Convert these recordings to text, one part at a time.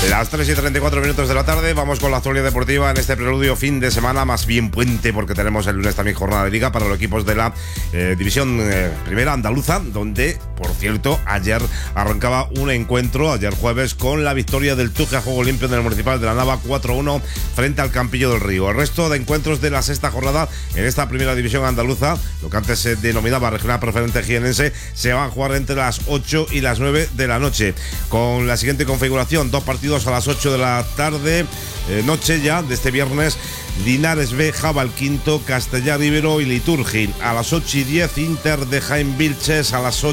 Las 3:34 de la tarde, vamos con la actualidad deportiva en este preludio fin de semana, más bien puente, porque tenemos el lunes también jornada de liga para los equipos de la división primera andaluza, donde, por cierto, ayer arrancaba un encuentro, ayer jueves, con la victoria del Tugia Juego Limpio en el Municipal de la Nava 4-1 frente al Campillo del Río. El resto de encuentros de la sexta jornada en esta primera división andaluza, lo que antes se denominaba Regional Preferente Jienense, se van a jugar entre las 8 y las 9 de la noche, con la siguiente configuración: dos partidos a las 8 de la tarde, noche ya de este viernes: Linares B, Jabal Quinto, Castellar Ibero y Liturgi. A las 8:10, Inter de Jaén Vilches. A las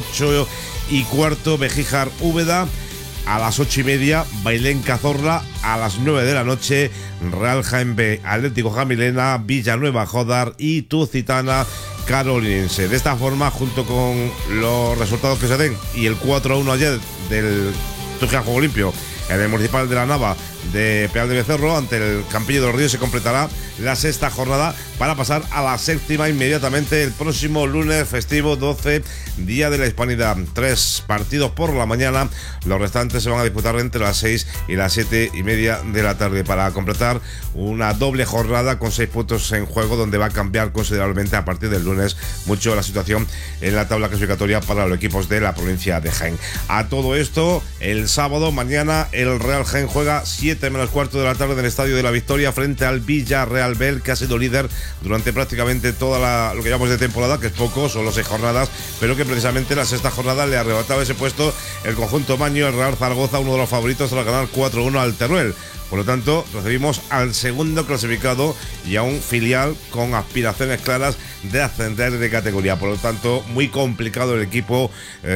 8:15, Bejíjar Úbeda. A las 8:30, Bailén Cazorla. A las 9 de la noche, Real Jaén B, Atlético Jamilena, Villanueva Jodar y Tucitana Carolinense. De esta forma, junto con los resultados que se den y el 4-1 ayer del Tugia Juego Limpio en el Municipal de la Nava de Peal de Becerro ante el Campillo del Río, se completará la sexta jornada para pasar a la séptima inmediatamente el próximo lunes festivo 12, Día de la Hispanidad. 3 partidos por la mañana, los restantes se van a disputar entre las 6 y las 7:30 de la tarde para completar una doble jornada con 6 puntos en juego, donde va a cambiar considerablemente a partir del lunes mucho la situación en la tabla clasificatoria para los equipos de la provincia de Jaén. A todo esto, el sábado mañana el Real Jaén juega 7:15 de la tarde en el Estadio de la Victoria frente al Villarreal B, que ha sido líder durante prácticamente toda lo que llevamos de temporada, que es poco, solo 6 jornadas, pero que precisamente la sexta jornada le arrebataba ese puesto el conjunto maño, el Real Zaragoza, uno de los favoritos tras ganar 4-1 al Teruel. Por lo tanto, recibimos al segundo clasificado y a un filial con aspiraciones claras de ascender de categoría. Por lo tanto, muy complicado el equipo,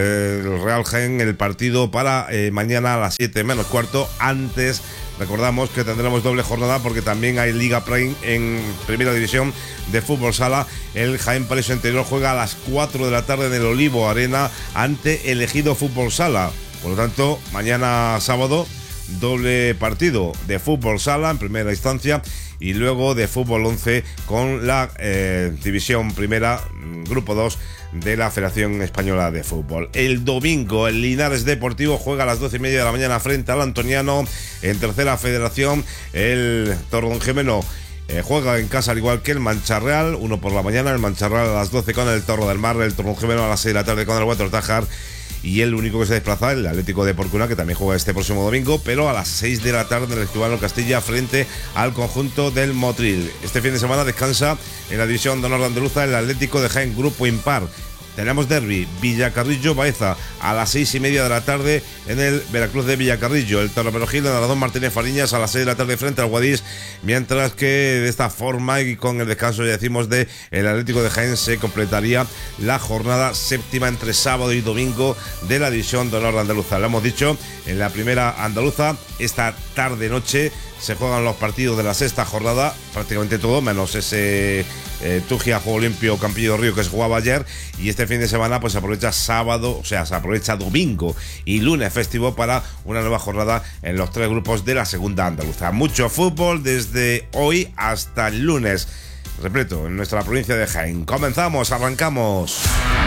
el Real Jaén, el partido para mañana a las 7:15. Antes, recordamos que tendremos doble jornada porque también hay Liga Prime en Primera División de Fútbol Sala. El Jaén Paraíso Interior juega a las 4 de la tarde en el Olivo Arena ante el Ejido Fútbol Sala. Por lo tanto, mañana sábado, doble partido de Fútbol Sala en primera instancia y luego de Fútbol 11 con la División Primera, Grupo 2 de la Federación Española de Fútbol. El domingo, el Linares Deportivo juega a las 12:30 de la mañana frente al Antoniano. En tercera federación, el Torredonjimeno juega en casa al igual que el Mancharreal, 1 por la mañana, el Mancharreal a las 12 con el Torro del Mar, el Torredonjimeno a las 6 de la tarde con el Huetortájar. Y el único que se desplaza, el Atlético de Porcuna, que también juega este próximo domingo, pero a las 6 de la tarde en el Escribano Castilla frente al conjunto del Motril. Este fin de semana descansa en la División de Honor de Andaluza el Atlético de Jaén, Grupo Impar. Tenemos derbi, Villacarrillo Baeza a las 6:30 de la tarde en el Veracruz de Villacarrillo. El Torreperogil de Aradón Martínez Fariñas a las 6 de la tarde frente al Guadix. Mientras que de esta forma y con el descanso, ya decimos, de el Atlético de Jaén, se completaría la jornada séptima entre sábado y domingo de la División de Honor de Andaluza. Lo hemos dicho, en la primera andaluza, esta tarde-noche se juegan los partidos de la sexta jornada, prácticamente todo, menos ese Tugia Juego Limpio Campillo del Río que se jugaba ayer, y este fin de semana pues se aprovecha sábado, o sea, se aprovecha domingo y lunes festivo para una nueva jornada en los 3 grupos de la segunda andaluza. Mucho fútbol desde hoy hasta el lunes, repleto, en nuestra provincia de Jaén. Comenzamos, arrancamos.